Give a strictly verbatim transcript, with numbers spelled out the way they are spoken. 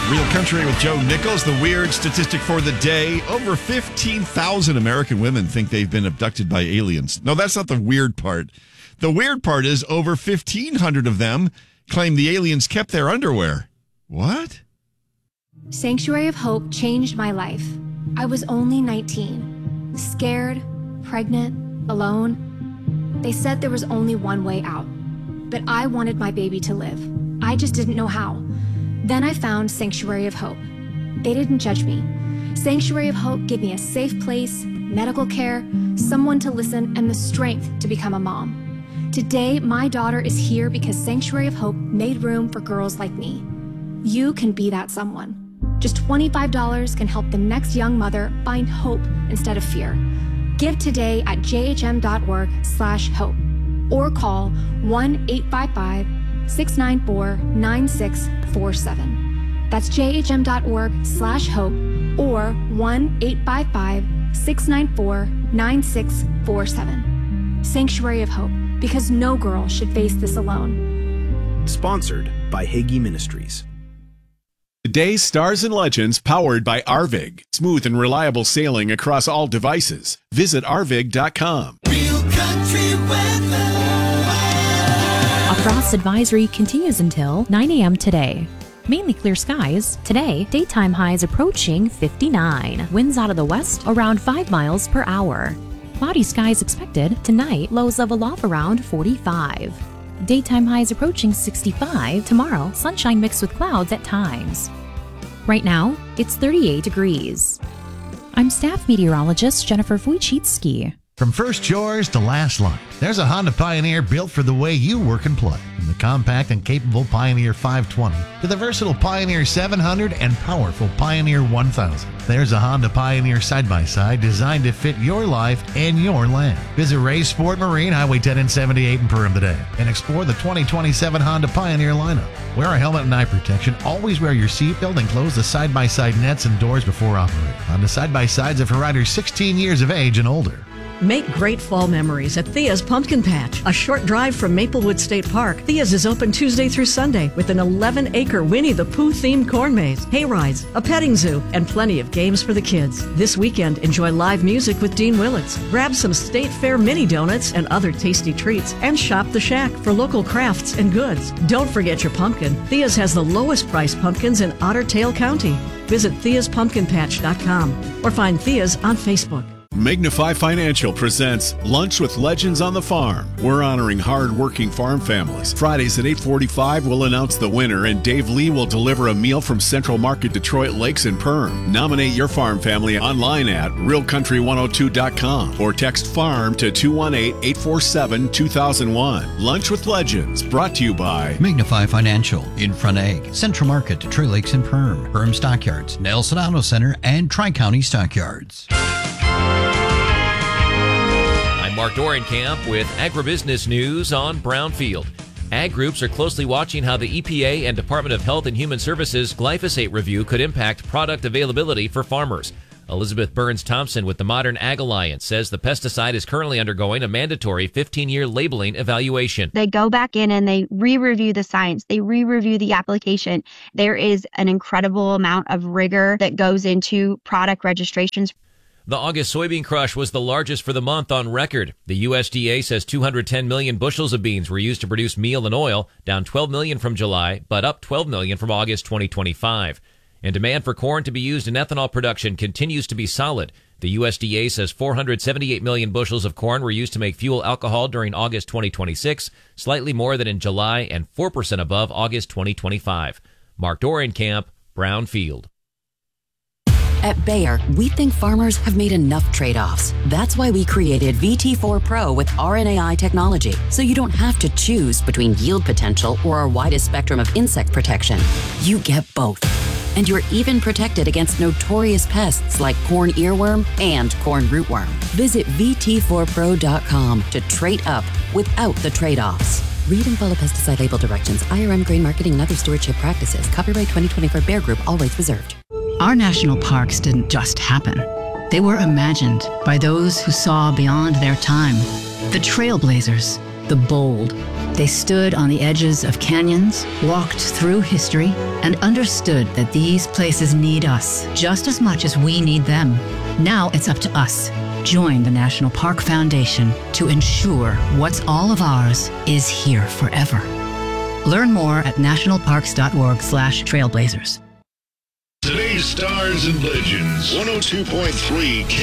Real Country with Joe Nichols. The weird statistic for the day. Over fifteen thousand American women think they've been abducted by aliens. No, that's not the weird part. The weird part is over fifteen hundred of them claim the aliens kept their underwear. What? Sanctuary of Hope changed my life. I was only nineteen. Scared, pregnant, alone. They said there was only one way out. But I wanted my baby to live. I just didn't know how. Then I found Sanctuary of Hope. They didn't judge me. Sanctuary of Hope gave me a safe place, medical care, someone to listen, and the strength to become a mom. Today, my daughter is here because Sanctuary of Hope made room for girls like me. You can be that someone. Just twenty-five dollars can help the next young mother find hope instead of fear. Give today at jhm.org slash hope or call one eight five five, six nine four, nine six four seven. That's jhm.org slash hope or one eight five five, six nine four, nine six four seven. Sanctuary of Hope, because no girl should face this alone. Sponsored by Hagee Ministries. Today's Stars and Legends powered by Arvig. Smooth and reliable sailing across all devices. Visit arvig dot com. Real country weather. A frost advisory continues until nine a.m. today. Mainly clear skies. Today, daytime highs approaching fifty-nine. Winds out of the west around five miles per hour. Cloudy skies expected. Tonight, lows level off around forty-five. Daytime highs approaching sixty-five. Tomorrow, sunshine mixed with clouds at times. Right now, it's thirty-eight degrees. I'm staff meteorologist Jennifer Wojcicki. From first chores to last line, there's a Honda Pioneer built for the way you work and play. From the compact and capable Pioneer five twenty to the versatile Pioneer seven hundred and powerful Pioneer one thousand. There's a Honda Pioneer side-by-side designed to fit your life and your land. Visit Ray's Sport Marine, Highway ten and seventy-eight in Perham today, and explore the twenty twenty-seven Honda Pioneer lineup. Wear a helmet and eye protection. Always wear your seatbelt and close the side-by-side nets and doors before operating. Honda side-by-sides are for riders sixteen years of age and older. Make great fall memories at Thea's Pumpkin Patch. A short drive from Maplewood State Park, Thea's is open Tuesday through Sunday with an eleven acre Winnie the Pooh themed corn maze, hay rides, a petting zoo, and plenty of games for the kids. This weekend, enjoy live music with Dean Willits. Grab some State Fair mini donuts and other tasty treats, and shop the Shack for local crafts and goods. Don't forget your pumpkin. Thea's has the lowest priced pumpkins in Otter Tail County. Visit theas pumpkin patch dot com or find Thea's on Facebook. Magnify Financial presents Lunch with Legends on the Farm. We're honoring hard-working farm families. Fridays at eight forty-five, we'll announce the winner, and Dave Lee will deliver a meal from Central Market Detroit Lakes and Perham. Nominate your farm family online at real country one oh two dot com or text FARM to two one eight, eight four seven, two thousand one. Lunch with Legends, brought to you by Magnify Financial, In Front Egg, Central Market, Detroit Lakes and Perham, Perham Stockyards, Nelson Auto Center, and Tri-County Stockyards. Mark Dorenkamp with Agribusiness News on Brownfield. Ag groups are closely watching how the E P A and Department of Health and Human Services glyphosate review could impact product availability for farmers. Elizabeth Burns-Thompson with the Modern Ag Alliance says the pesticide is currently undergoing a mandatory fifteen-year labeling evaluation. They go back in and they re-review the science. They re-review the application. There is an incredible amount of rigor that goes into product registrations. The August soybean crush was the largest for the month on record. The U S D A says two hundred ten million bushels of beans were used to produce meal and oil, down twelve million from July, but up twelve million from August twenty twenty-five. And demand for corn to be used in ethanol production continues to be solid. The U S D A says four hundred seventy-eight million bushels of corn were used to make fuel alcohol during August twenty twenty-six, slightly more than in July and four percent above August twenty twenty-five. Mark Dorenkamp, Brownfield. At Bayer, we think farmers have made enough trade-offs. That's why we created V T four Pro with R N A I technology, so you don't have to choose between yield potential or our widest spectrum of insect protection. You get both. And you're even protected against notorious pests like corn earworm and corn rootworm. Visit V T four pro dot com to trade up without the trade-offs. Read and follow pesticide label directions, I R M grain marketing and other stewardship practices. Copyright twenty twenty-four Bayer Group, all rights reserved. Our national parks didn't just happen. They were imagined by those who saw beyond their time. The trailblazers, the bold, They stood on the edges of canyons, walked through history, and understood that these places need us just as much as we need them. Now it's up to us. Join the National Park Foundation to ensure what's all of ours is here forever. Learn more at nationalparks.org slash trailblazers. Today's Stars and Legends, one oh two point three